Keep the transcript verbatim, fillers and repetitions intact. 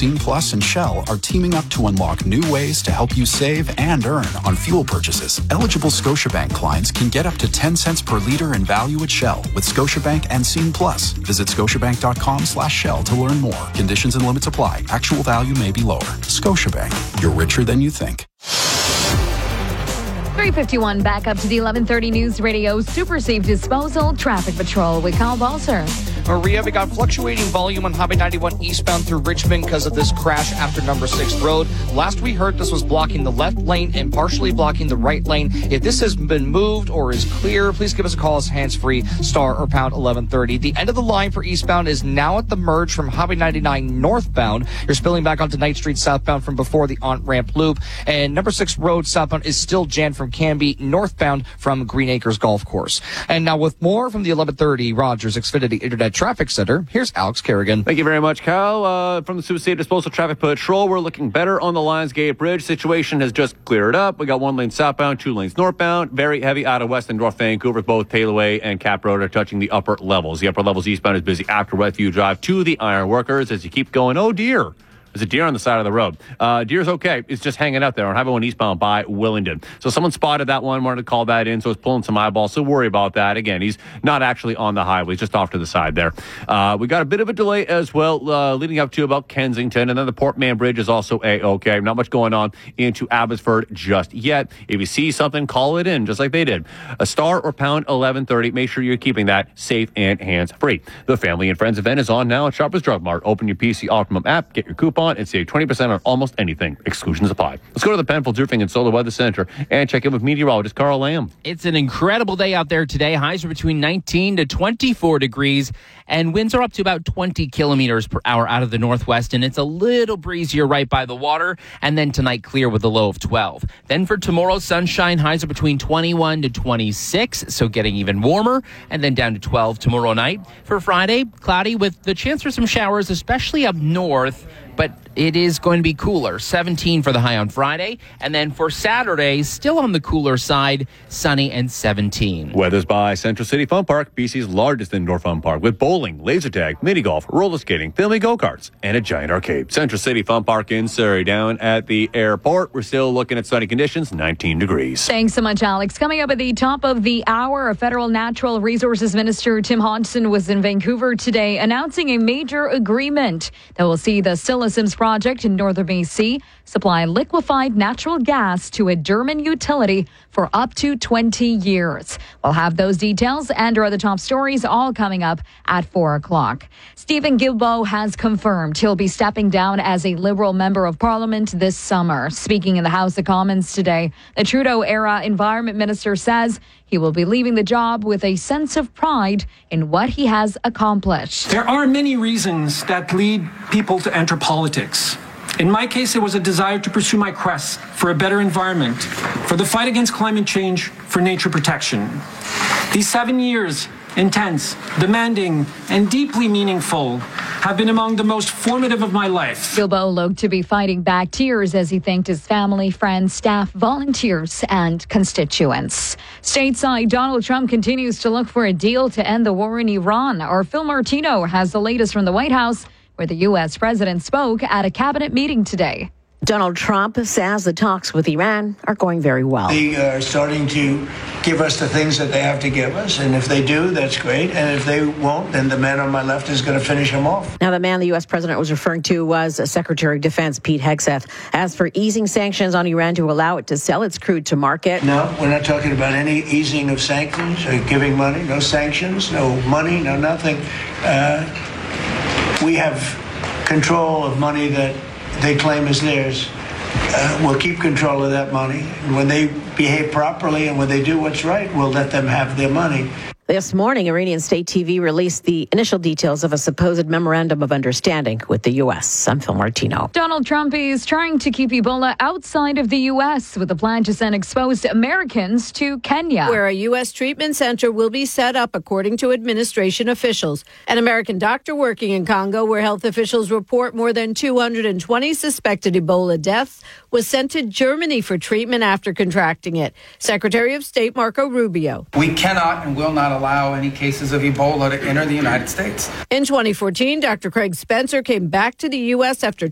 Scene Plus, and Shell are teaming up to unlock new ways to help you save and earn on fuel purchases. Eligible Scotiabank clients can get up to ten cents per liter in value at Shell with Scotiabank and Scene Plus. Visit scotiabank.com slash Shell to learn more. Conditions and limits apply. Actual value may be lower. Scotiabank. You're richer than you think. three fifty-one, back up to the eleven thirty News Radio Super Safe Disposal Traffic Patrol with Kyle Balser. Maria, we got fluctuating volume on Highway ninety-one eastbound through Richmond because of this crash after number six road. Last we heard, this was blocking the left lane and partially blocking the right lane. If this has been moved or is clear, please give us a call as hands-free, star or pound eleven thirty. The end of the line for eastbound is now at the merge from Highway ninety-nine northbound. You're spilling back onto Knight Street southbound from before the on-ramp loop. And number six road southbound is still jammed from Canby northbound from Green Acres Golf Course. And now with more from the eleven thirty Rogers Xfinity Internet Traffic Center, here's Alex Kerrigan. Thank you very much, Kyle. Uh, from the Super Safe Disposal Traffic Patrol, we're looking better on the Lionsgate Bridge. Situation has just cleared up. We got one lane southbound, two lanes northbound. Very heavy out of West and North Vancouver. Both Taylorway and Cap Road are touching the upper levels. The upper levels eastbound is busy after Westview Drive to the Iron Workers as you keep going. Oh, dear. There's a deer on the side of the road. Uh, deer's okay. It's just hanging out there on Highway one eastbound by Willingdon. So someone spotted that one, wanted to call that in, so it's pulling some eyeballs. So worry about that. Again, he's not actually on the highway. He's just off to the side there. Uh, we got a bit of a delay as well, uh, leading up to about Kensington. And then the Port Mann Bridge is also A-okay. Not much going on into Abbotsford just yet. If you see something, call it in, just like they did. A star or pound eleven thirty. Make sure you're keeping that safe and hands-free. The Family and Friends event is on now at Shoppers Drug Mart. Open your P C Optimum app, get your coupon, and save twenty percent on almost anything. Exclusions apply. Let's go to the Penfolds Roofing and Solar Weather Center and check in with meteorologist Carl Lamb. It's an incredible day out there today. Highs are between nineteen to twenty-four degrees, and winds are up to about twenty kilometers per hour out of the northwest, and it's a little breezier right by the water. And then tonight, clear with a low of twelve. Then for tomorrow, sunshine. Highs are between twenty-one to twenty-six, so getting even warmer, and then down to twelve tomorrow night. For Friday, cloudy with the chance for some showers, especially up north, but it is going to be cooler. seventeen for the high on Friday. And then for Saturday, still on the cooler side, sunny and seventeen. Weather's by Central City Fun Park, B C's largest indoor fun park, with bowling, laser tag, mini golf, roller skating, family go-karts, and a giant arcade. Central City Fun Park in Surrey. Down at the airport, we're still looking at sunny conditions, nineteen degrees. Thanks so much, Alex. Coming up at the top of the hour, Federal Natural Resources Minister Tim Hodgson was in Vancouver today announcing a major agreement that will see the Silesims project in northern B C supply liquefied natural gas to a German utility for up to twenty years. We'll have those details and our other top stories all coming up at four o'clock. Stephen Guilbeault has confirmed he'll be stepping down as a Liberal member of Parliament this summer. Speaking in the House of Commons today, the Trudeau-era Environment Minister says he will be leaving the job with a sense of pride in what he has accomplished. There are many reasons that lead people to enter politics. In my case, it was a desire to pursue my quest for a better environment, for the fight against climate change, for nature protection. These seven years, intense, demanding, and deeply meaningful, have been among the most formative of my life. Guilbeault looked to be fighting back tears as he thanked his family, friends, staff, volunteers, and constituents. Stateside, Donald Trump continues to look for a deal to end the war in Iran. Our Phil Martino has the latest from the White House, where the U S president spoke at a cabinet meeting today. Donald Trump says the talks with Iran are going very well. They are starting to give us the things that they have to give us, and if they do, that's great. And if they won't, then the man on my left is going to finish them off. Now, the man the U S president was referring to was Secretary of Defense Pete Hegseth. As for easing sanctions on Iran to allow it to sell its crude to market. No, we're not talking about any easing of sanctions or giving money. No sanctions, no money, no nothing. Uh, we have control of money that they claim is theirs. Uh, we'll keep control of that money. And when they behave properly and when they do what's right, we'll let them have their money. This morning, Iranian state T V released the initial details of a supposed memorandum of understanding with the U S. I'm Phil Martino. Donald Trump is trying to keep Ebola outside of the U S with a plan to send exposed Americans to Kenya, where a U S treatment center will be set up, according to administration officials. An American doctor working in Congo, where health officials report more than two hundred twenty suspected Ebola deaths, was sent to Germany for treatment after contracting it. Secretary of State Marco Rubio. We cannot and will not allow any cases of Ebola to enter the United States. In twenty fourteen, Doctor Craig Spencer came back to the U S after